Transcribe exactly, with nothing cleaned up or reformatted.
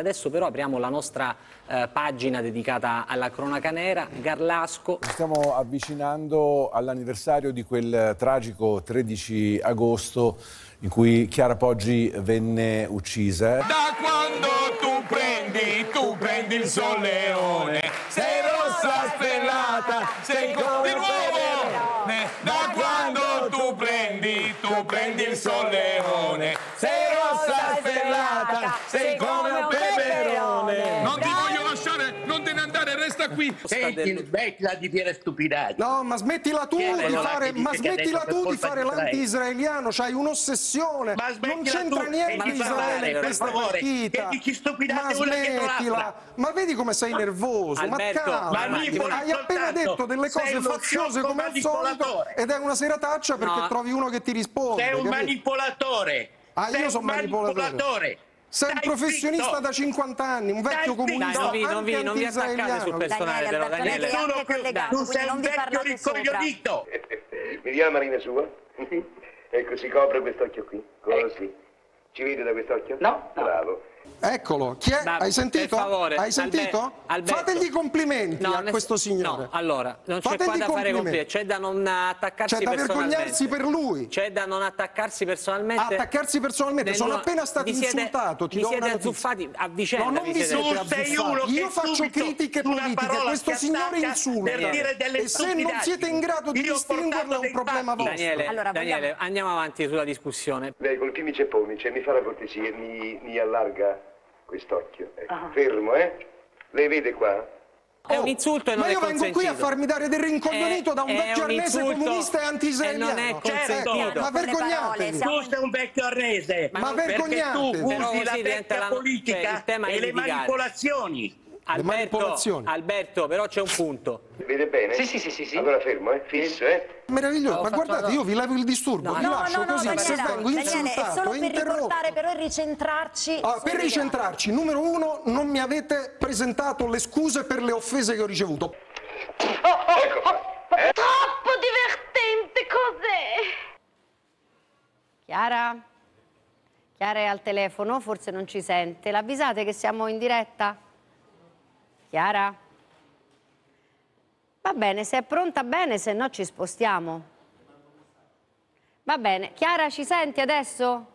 Adesso però apriamo la nostra eh, pagina dedicata alla cronaca nera. Garlasco. Ci stiamo avvicinando all'anniversario di quel tragico tredici agosto in cui Chiara Poggi venne uccisa. Da quando tu prendi, tu prendi il solleone, sei rossa stellata, sei come di nuovo. Da quando tu prendi, tu prendi il solleone, sei rossa stellata, sei come un peperone. Non ti voglio lasciare, non te ne andare, resta qui. Senti, smettila di dire stupidate. No, ma smettila tu di fare, ma smettila tu di fare l'anti-israeliano, c'hai un'ossessione. Ma non c'entra niente Israele in questa partita. Ma smettila. Ma vedi come sei nervoso, Alberto, ma calma. manipola Hai appena soltanto. detto delle cose Sei uno faziose sciocco come al solito manipolatore. ed è una serataccia perché No. trovi uno che ti risponde. Sei un capito? manipolatore. Ah, io Sei sono un manipolatore. Sei un Stai professionista zitto. da cinquanta anni, un vecchio Stai comunista Dai, non vi, non vi, non vi attaccate anti-israeliano. sul personale, però, Daniele, Daniele. Alberto, Sono anche collegato, tu sei quindi non un vi vecchio parlate sopra. ricoglionito. Mi dia la marina sua? Ecco, si copre quest'occhio qui, così. Ci vede da quest'occhio? No, no. Bravo. Eccolo, chi è? Da- Hai sentito? per favore, Hai sentito? Albe- Alberto. Fategli complimenti No, a ness- questo signore. No, allora, non c'è Fategli qua da fare complimenti. complimenti, c'è da non attaccarsi C'è da personalmente. vergognarsi per lui. C'è da non attaccarsi personalmente. Attaccarsi personalmente, Nel- sono appena stato vi siete- insultato, ti vi do siete una notizia. azzuffati a vicenda. No, non vi vi siete- siete Tu sei azzuffati. uno che Io faccio subito critiche su una politiche, parola questo si signore attacca insulta. per dire delle E se non stupidaggini. siete in grado di Io ho distinguerlo è portato un dei problema fatti. vostro. Daniele, Allora, Daniele, vogliamo- andiamo avanti sulla discussione. Lei col primi cepponi, cioè, mi fa la cortesia, mi, mi allarga quest'occhio. Ecco. Ah. Fermo, eh? Lei vede qua? È un insulto e non Ma è io vengo qui a consentito. farmi dare del rincoglionito È- da un è vecchio un arnese insulto comunista e anti-israeliano. e non è consentito. Ecco, ma Con le parole, vergognatevi. siamo- Tu sei un vecchio arnese. Ma perché tu vergognatevi. Però usi la così diventa vecchia la- cioè, politica il tema è e le litigare. manipolazioni. Alberto, manipolazioni. Alberto, però c'è un punto. Vede bene? Sì, sì, sì, sì, sì. Allora fermo, eh? Fisso, eh? Meraviglioso, Ho ma fatto guardate, una- io vi levo il disturbo, No, vi No, lascio no, no, così, se Daniele, vengo Daniele, è insultato, solo per interrotto. riportare, però, e ricentrarci. Ah, sul per legame. ricentrarci, numero uno, non mi avete presentato le scuse per le offese che ho ricevuto. Ecco qua. Troppo divertente, cos'è? Chiara? Chiara è al telefono, forse non ci sente. L'avvisate che siamo in diretta? Chiara? Va bene, se è pronta bene, se no ci spostiamo. Va bene. Chiara, ci senti adesso?